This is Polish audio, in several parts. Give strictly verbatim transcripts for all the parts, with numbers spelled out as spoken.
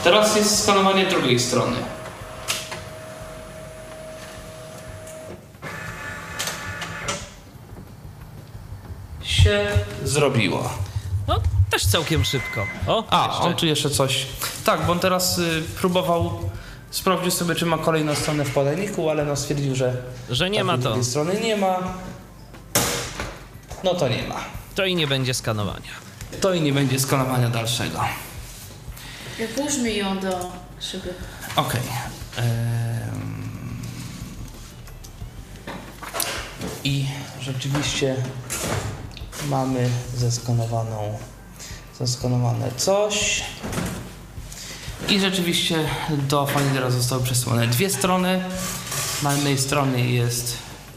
Teraz jest skanowanie drugiej strony. Się zrobiło. No, też całkiem szybko. O, A, jeszcze. on tu jeszcze coś... Tak, bo on teraz y, próbował sprawdzić sobie, czy ma kolejną stronę w podajniku, ale no stwierdził, że... Że nie ma to. Drugiej strony nie ma. No to nie ma. To i nie będzie skanowania. To i nie będzie skanowania dalszego. Włóżmy ją do szyby. Okej. Okay. I rzeczywiście mamy zeskanowaną, zeskanowane coś. I rzeczywiście do Findera zostały przesłane dwie strony. Na jednej stronie jest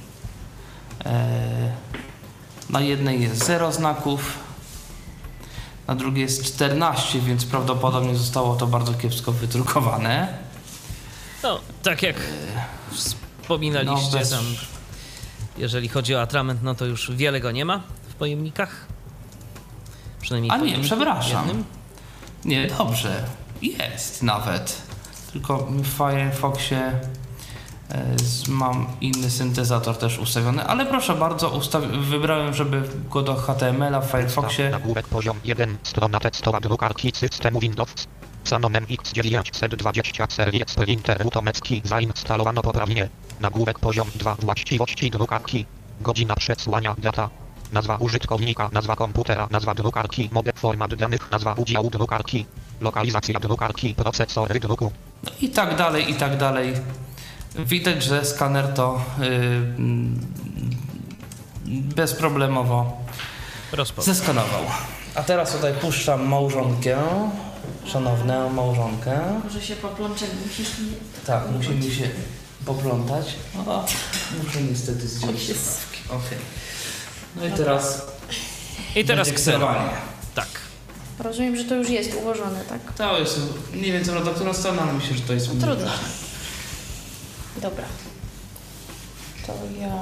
e, na jednej jest zero znaków, na drugiej jest czternaście, więc prawdopodobnie zostało to bardzo kiepsko wydrukowane. No, tak jak wspominaliście No, bez... tam, jeżeli chodzi o atrament, no to już wiele go nie ma w pojemnikach. Przynajmniej A w nie, pojemniku przepraszam. jednym. Nie, dobrze. Jest nawet. Tylko w Firefoxie e, z, mam inny syntezator też ustawiony, ale proszę bardzo, ustawi- wybrałem, żeby go do H T M L a w Firefoxie... Nagłówek poziom jeden, strona tekstowa drukarki systemu Windows. Sanonem X dziewięćset dwadzieścia serii Sprinter Rutomecki zainstalowano poprawnie. Nagłówek poziom dwa, właściwości drukarki. Godzina przesłania, data. Nazwa użytkownika, nazwa komputera, nazwa drukarki, model, format danych, nazwa udziału drukarki, lokalizacja drukarki, procesory druku. No i tak dalej, i tak dalej. Widać, że skaner to yy, bezproblemowo Rozpoznał. zeskanował. A teraz tutaj puszczam małżonkę, szanowną małżonkę. Może się poplączemy, musisz mnie... Tak, musimy się poplątać. O, muszę niestety zdjąć. Okej. No i teraz... I teraz będzie ksero. ksenowanie. Tak. Rozumiem, że to już jest ułożone, tak? To jest mniej więcej na którą stronę, ale myślę, że to jest... No trudno. Dobra. To ja...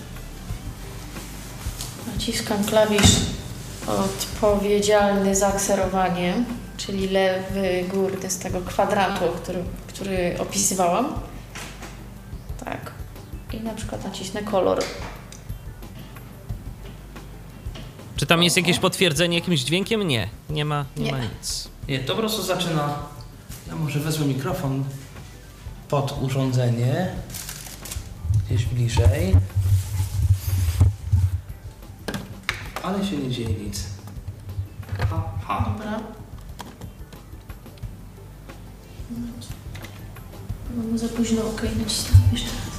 Naciskam klawisz odpowiedzialny za kserowanie, czyli lewy górny z tego kwadratu, który, który opisywałam. Tak. I na przykład nacisnę kolor. Czy tam jest jakieś potwierdzenie jakimś dźwiękiem? Nie, nie ma, nie, Nie. ma nic. Nie, to po prostu zaczyna... Ja może wezmę mikrofon pod urządzenie. Gdzieś bliżej. Ale się nie dzieje nic. Ha, ha. Dobra. No, za późno, okej, nacisnę jeszcze raz.